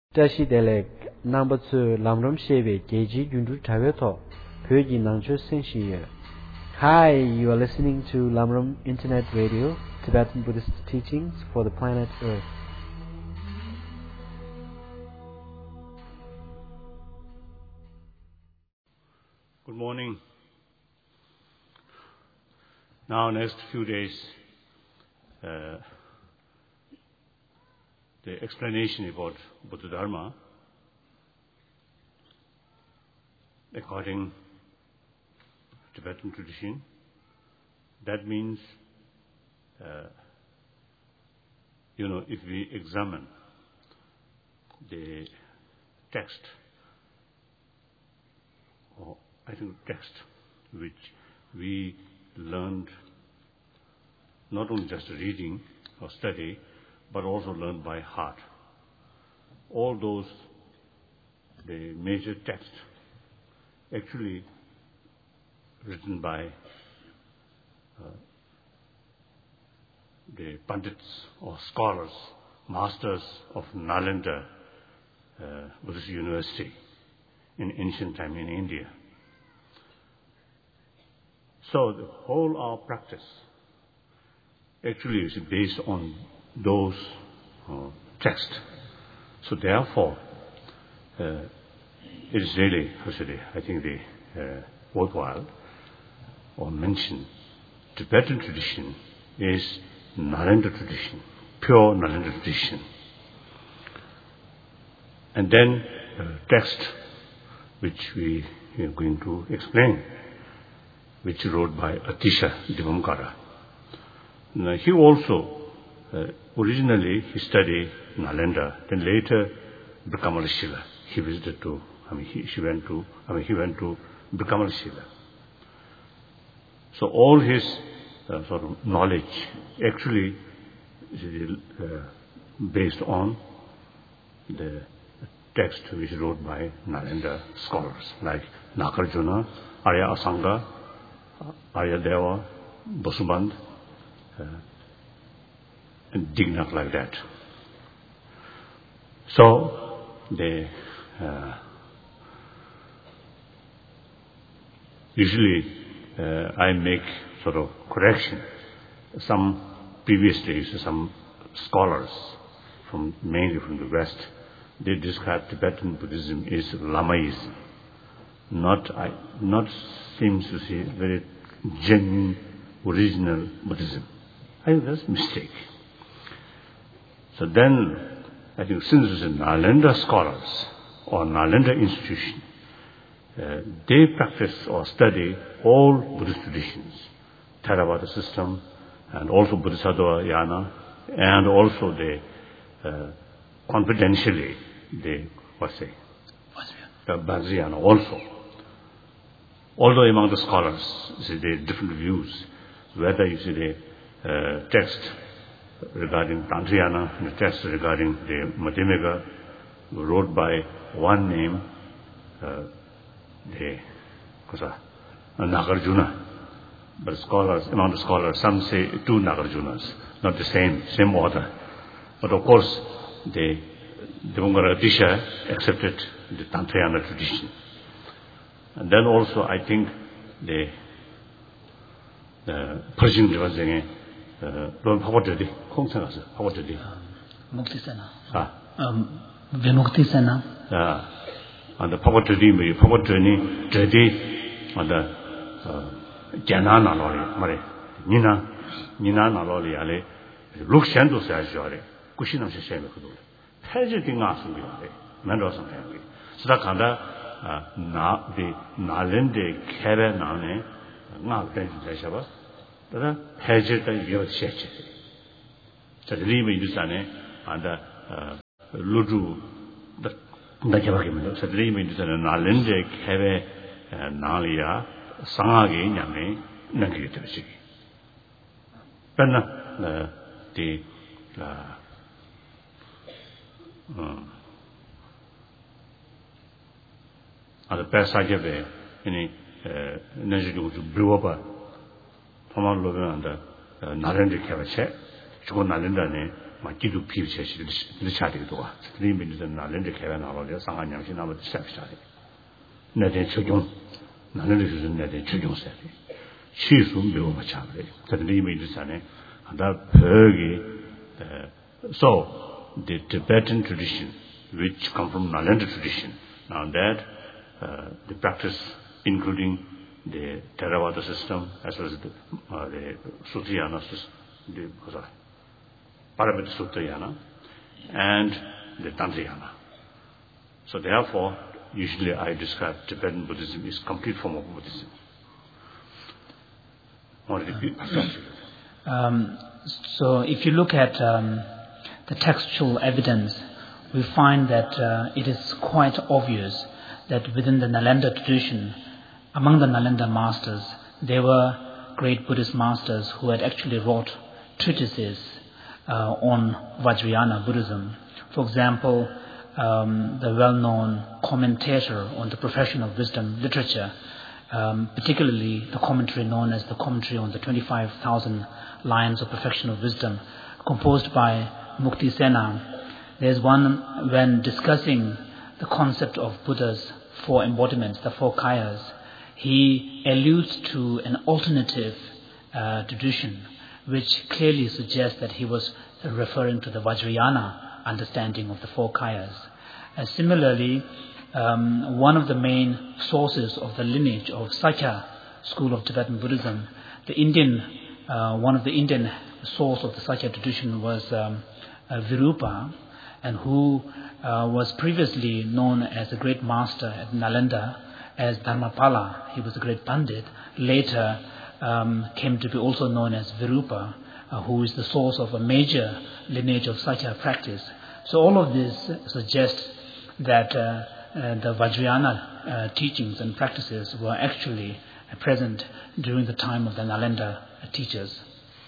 Tashi Delek number 2 Lamram Shebe Geji Jundu Taveto Pyoji Nangcho Senshi. Hi, you are listening to Lamram Internet Radio, Tibetan Buddhist teachings for the planet Earth. Good morning. Now, next few days, the explanation about Buddha Dharma, according to Tibetan tradition, that means, if we examine the text, or I think text which we learned not only just reading or study, but also learned by heart. All those, the major texts, actually written by the Pandits or scholars, masters of Nalanda Buddhist University in ancient time in India. So the whole our practice actually is based on those texts. So therefore, it is really, I think, worthwhile or mention Tibetan tradition is Nalanda tradition, pure Nalanda tradition. And then text which we are going to explain, which wrote by Atisha Divamkara. Now, he also originally he studied Nalanda, then later Brikamalashila. He visited to, he went to Brikamalashila. So all his sort of knowledge actually is based on the text which wrote by Nalanda scholars like Nagarjuna, Arya Asanga, Arya Deva, Basubandh, and Dignath like that. So usually I make sort of correction. Some previous days, some scholars mainly from the West, they describe Tibetan Buddhism as Lamaism, not seems to see very genuine, original Buddhism. I think that's a mistake. So then, I think since it's Nalanda scholars or Nalanda institution, they practice or study all Buddhist traditions, Theravada system, and also Bodhisattva Yana, and also they confidentially, Vajrayana also. Although among the scholars, there are different views, whether you see the text regarding Tantrayana and the text regarding the Madhyamaka wrote by one name, Nagarjuna. But among the scholars, some say two Nagarjunas, not the same author. But of course, the Divamkara Atisha accepted the Tantrayana tradition. And then also, I think the Persian Devasenge, Lord Pavotadi, Pavotadi. Muktisena. Vimuktisena. And the Pavotani, Jadi, and the Janana Lori, Mare, Nina Naloli, Ale, Luxendo Sajore, Kushina Shame Kudu. Hesitating asking, Mendoza family. So that kind of the Nalende Kere Nane, not Benjaba, but a hesitant you church. So the Lima Yusane and the Ludu, the Nakavaki, so the Lima Yusane Nalende Kere Nalia, Sangagi Yame, Nakitavisi. Then the and the passage of any Najidu to blew up from all over and the Narendra Kavache, Chuko Narendra, Makidu Pivish, the Chatidoa, 3 minutes and Nalenda Kevin or Sang Yamshin number the sex study. Nade Chujun, none of the Nade Chujun said. She soon be over Chabri, 3 minutes and that Pergi. So, the Tibetan tradition, which come from Nalanda tradition, now that the practice, including the Theravada system, as well as the Sutrayana system, the Paramita Sutrayana, and the Tantrayana. So therefore, usually I describe Tibetan Buddhism as complete form of Buddhism. So if you look at the textual evidence, we find that it is quite obvious that within the Nalanda tradition, among the Nalanda masters, there were great Buddhist masters who had actually wrote treatises on Vajrayana Buddhism. For example, the well-known commentator on the profession of wisdom literature, particularly the commentary known as the Commentary on the 25,000 Lines of Perfection of Wisdom, composed by Muktisena. There's one when discussing the concept of Buddha's 4 embodiments, the 4 kayas. He alludes to an alternative tradition, which clearly suggests that he was referring to the Vajrayana understanding of the 4 kayas. Similarly, one of the main sources of the lineage of Sakya school of Tibetan Buddhism, one of the Indian source of the Sakya tradition was Virupa, and who was previously known as a great master at Nalanda as Dharmapala. He was a great Pandit. Later came to be also known as Virupa, who is the source of a major lineage of Sakya practice. So all of this suggests that the Vajrayana teachings and practices were actually present during the time of the Nalanda teachers.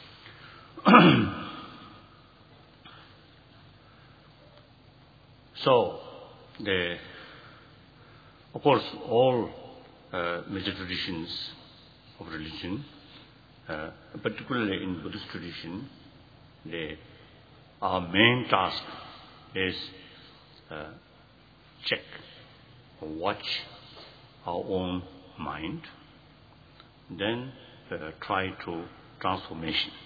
So, of course, all major traditions of religion, particularly in Buddhist tradition, our main task is check or watch our own mind, then try to transform,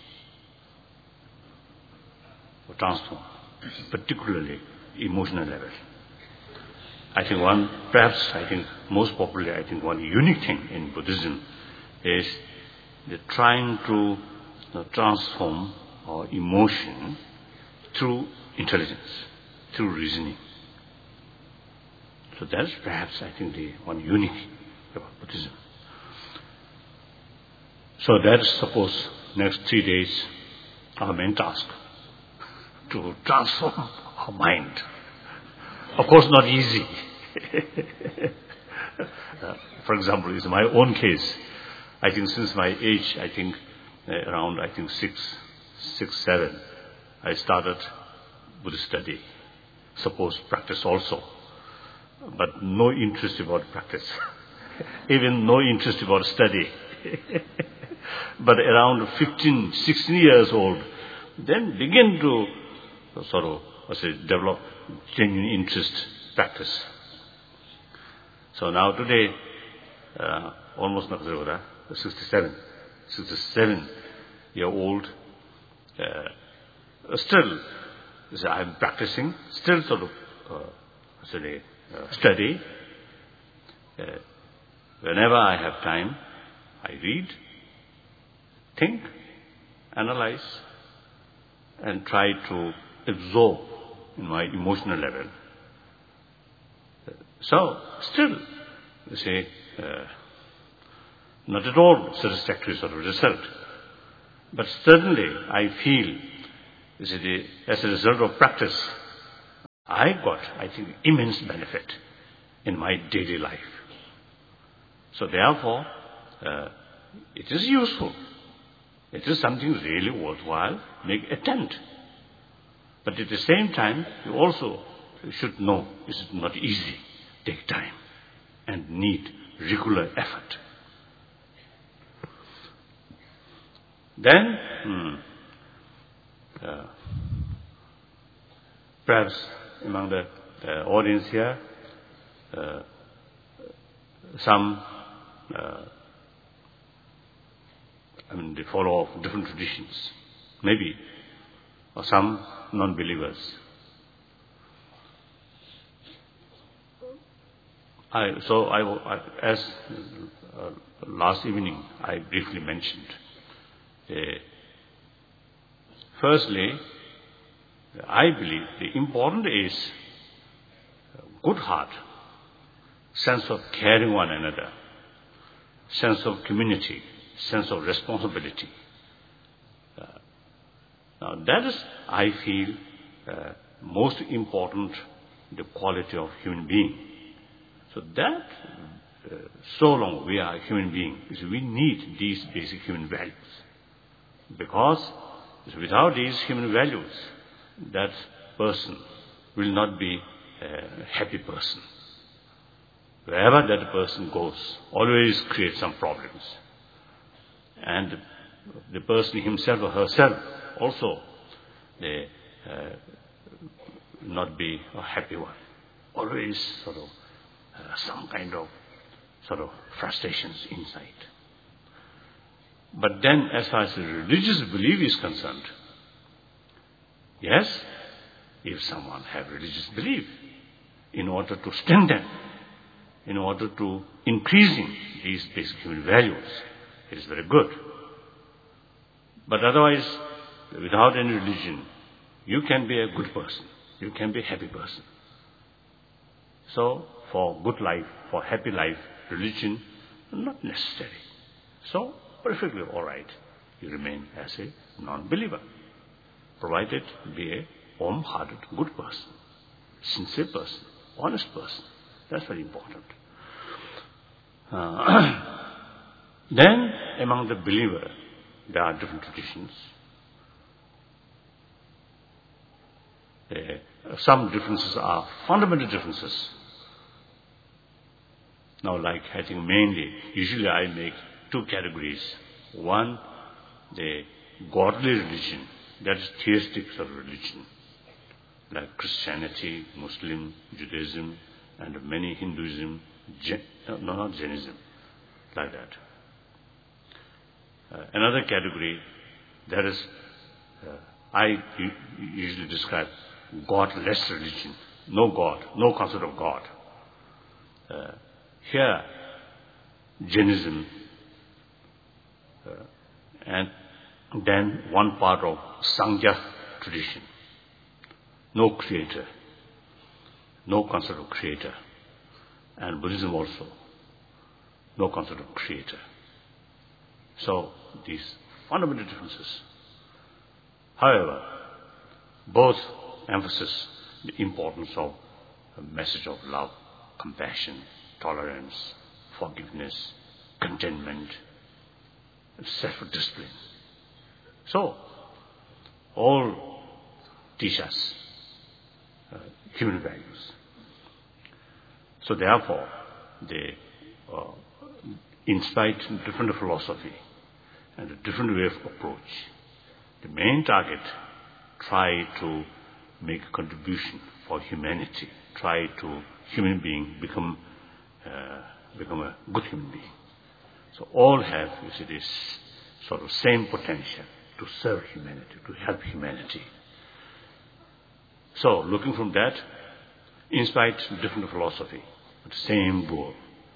particularly emotional level. I think most popularly, one unique thing in Buddhism is the trying to transform our emotion through intelligence, through reasoning. So that's perhaps, the one unique about Buddhism. So that's, suppose, next 3 days, our main task, to transform our mind. Of course, not easy. For example, it's my own case. Since my age, around 6, 7, I started Buddhist study. Suppose practice also. But no interest about practice. Even no interest about study. But around 15, 16 years old, then begin to develop genuine interest, practice. So now today, almost 67-year-old, still I'm practicing, still study. Whenever I have time, I read, think, analyze, and try to absorb in my emotional level. So, still, not at all satisfactory result. But certainly, I feel, as a result of practice, I got, immense benefit in my daily life. So therefore, it is useful. It is something really worthwhile. Make attempt. But at the same time, you also should know it's not easy. Take time and need regular effort. Then, perhaps among the audience here, some they follow different traditions, maybe, or some non-believers. As last evening I briefly mentioned, firstly, I believe the important is good heart, sense of caring one another, sense of community, sense of responsibility. Now that is, I feel, most important, the quality of human being. So that, so long we are human beings, we need these basic human values. Because without these human values, that person will not be a happy person. Wherever that person goes, always creates some problems. And the person himself or herself also, they not be a happy one. Always sort of some kind of sort of frustrations inside. But then as far as the religious belief is concerned, yes, if someone have religious belief, in order to strengthen, in order to increasing these basic human values, it is very good. But otherwise, without any religion, you can be a good person, you can be a happy person. So, for good life, for happy life, religion, not necessary. So, perfectly all right, you remain as a non-believer, provided be a warm-hearted, good person, sincere person, honest person. That's very important. Then, among the believer, there are different traditions. Some differences are fundamental differences. Now, like I think mainly, usually I make two categories. One, the godly religion, that is theistic sort of religion, like Christianity, Muslim, Judaism, and many Hinduism, not Jainism, like that. Another category, that is, I usually describe godless religion, no God, no concept of God. Here, Jainism, and then one part of Sankhya tradition. No creator, no concept of creator. And Buddhism also, no concept of creator. So, these fundamental differences. However, both emphasize the importance of a message of love, compassion, tolerance, forgiveness, contentment, self-discipline. So, all teach us human values. So therefore, they, in spite of different philosophy and a different way of approach, the main target, try to make a contribution for humanity, try to human being become a good human being. So all have, you see, this sort of same potential to serve humanity, to help humanity. So looking from that, in spite of different philosophy, but same goal.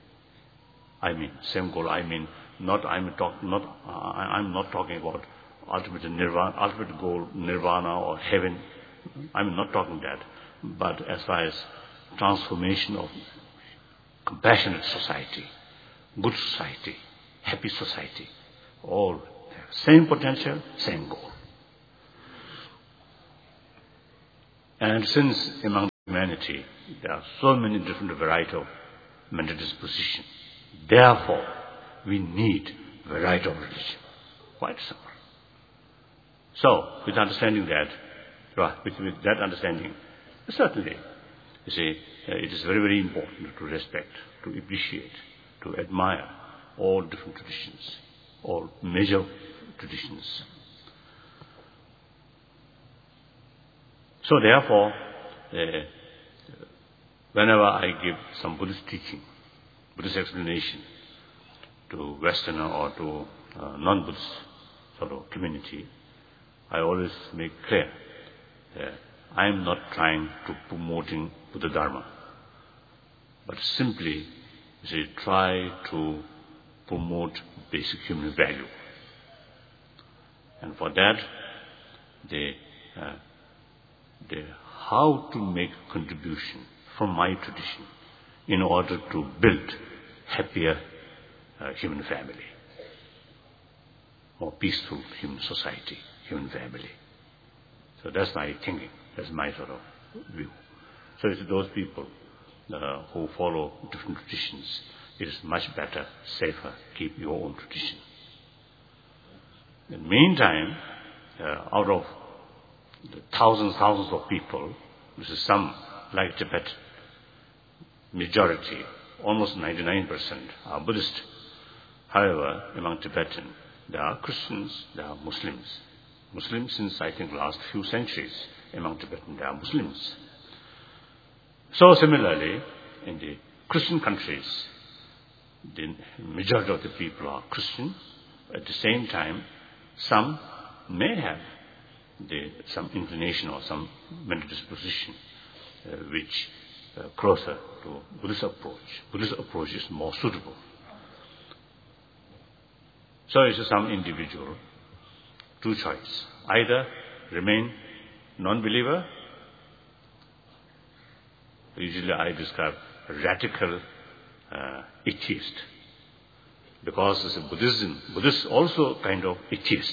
Same goal. I'm not talking about ultimate nirvana, ultimate goal, nirvana or heaven. I'm not talking that. But as far as transformation of compassionate society, good society, happy society, all have same potential, same goal. And since among humanity there are so many different varieties of mental disposition, therefore we need variety of religion. Quite simple. So, with understanding that, with that understanding, certainly, you see, it is very, very important to respect, to appreciate, to admire all different traditions, all major traditions. So therefore, whenever I give some Buddhist teaching, Buddhist explanation to Westerner or to non-Buddhist sort of community, I always make clear that I am not trying to promoting Buddha Dharma, but simply try to promote basic human value. And for that, they how to make contribution from my tradition in order to build happier human family, more peaceful human society, human family. So that's my thinking, that's my sort of view. So it's those people who follow different traditions, it is much better, safer, keep your own tradition. In the meantime, out of the thousands of people, this is some, like Tibet, majority, almost 99% are Buddhist. However, among Tibetan, there are Christians, there are Muslims. Muslims since, I think, last few centuries, among Tibetan, there are Muslims. So similarly, in the Christian countries, the majority of the people are Christian. At the same time, some may have some inclination or some mental disposition which closer to Buddhist approach. Buddhist approach is more suitable. So it's some individual, two choice. Either remain non-believer, usually I describe radical atheist, because it's a Buddhist also kind of atheist.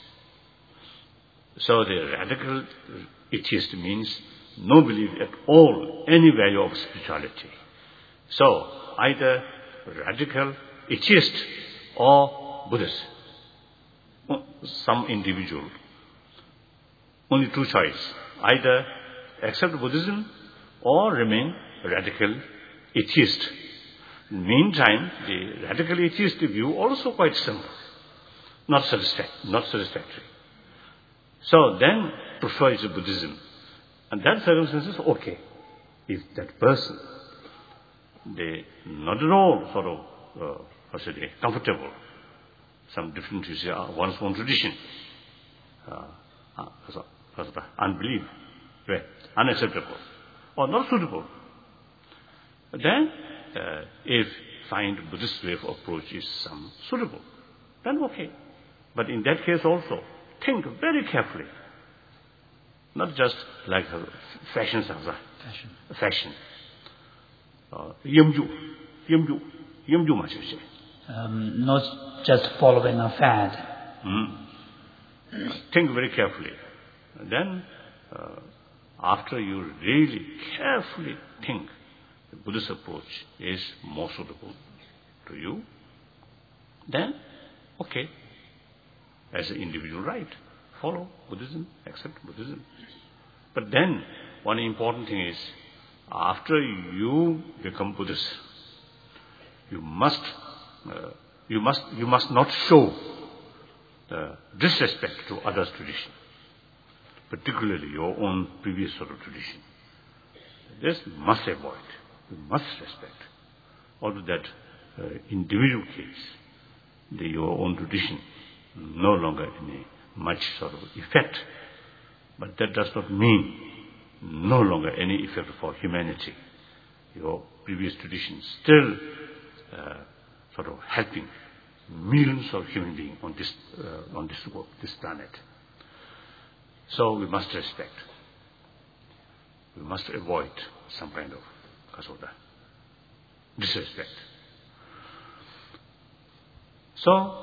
So the radical atheist means no belief at all, any value of spirituality. So either radical atheist or Buddhist. Some individual, only two choice. Either accept Buddhism or remain radical atheist. Meantime, the radical atheist view also quite simple, not satisfactory. So then prefers Buddhism. And that circumstance is okay. If that person, they not at all sort of, comfortable, some differences are one's own tradition, unbelief, right, unacceptable, or not suitable. Then, if find Buddhist way of approach is some suitable, then okay. But in that case also, think very carefully. Not just like fashion. Not just following a fad. Think very carefully. And then, after you really carefully think, the Buddhist approach is more suitable to you, then, okay, as an individual right, follow Buddhism, accept Buddhism. But then, one important thing is, after you become Buddhist, you must not show disrespect to others' tradition, particularly your own previous sort of tradition. This must avoid. You must respect. Although that individual case, your own tradition no longer any much sort of effect, but that does not mean no longer any effect for humanity. Your previous tradition still sort of helping millions of human beings on this planet. So we must respect. We must avoid some kind of disrespect. So,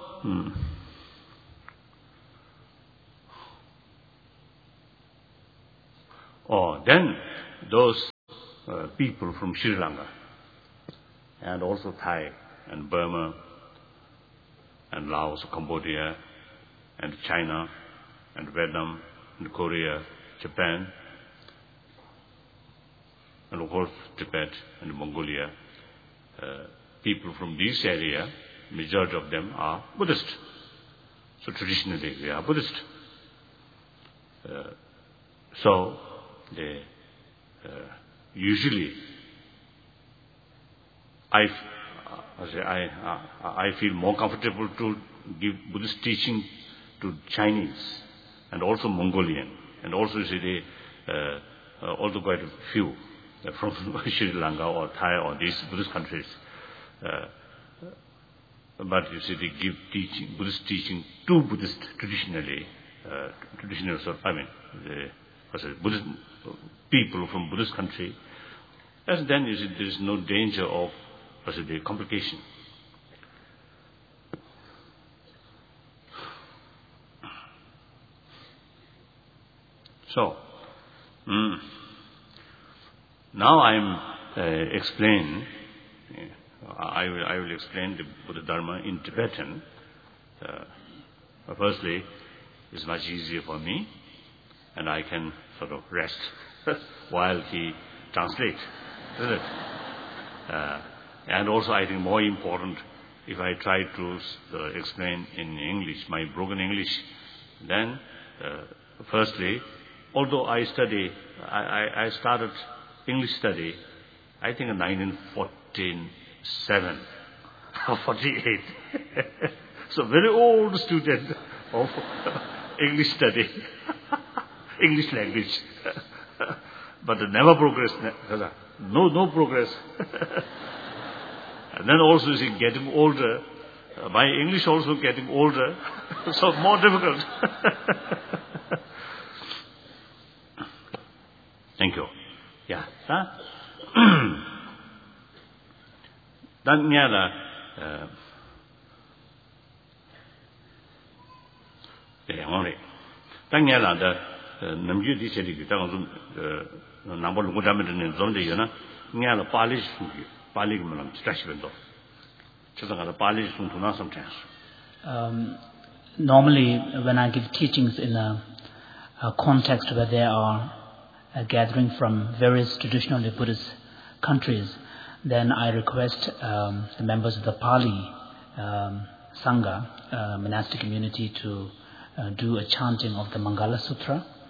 then those people from Sri Lanka and also Thai and Burma and Laos, Cambodia and China and Vietnam and Korea, Japan, and of course Tibet and Mongolia, people from this area, majority of them are Buddhist. So traditionally they are Buddhist. So they usually I feel more comfortable to give Buddhist teaching to Chinese and also Mongolian, and also you see also quite a few from Sri Lanka or Thai or these Buddhist countries. But you see, they give teaching, Buddhist teaching to Buddhist traditionally, traditional. So I mean, Buddhist people from Buddhist country, and then you see there is no danger of the complication. So now I'm explain. I will explain the Buddha Dharma in Tibetan. Firstly, it's much easier for me, and I can sort of rest while he translates, isn't it? And also, I think more important, if I try to explain in English, my broken English, then firstly, although I started English study, I think in 1947 or 48. So very old student of English study, English language, but never progressed. No progress. And then also is getting older. My English also getting older, so more difficult. Thank you. Yeah. Dan nghe là để ngon đấy. Dan nghe là nằm dưới đi xe đi cái tao cũng nằm bao lâu cũng làm được nên giống như vậy na. Nghe là Pali sung Pali cái mà làm stretch bên đó. Chứ không phải là Pali sung thu na sometimes. Normally, when I give teachings in a context where there are a gathering from various traditionally Buddhist countries, then I request the members of the Pali Sangha, monastic community, to do a chanting of the Mangala Sutra.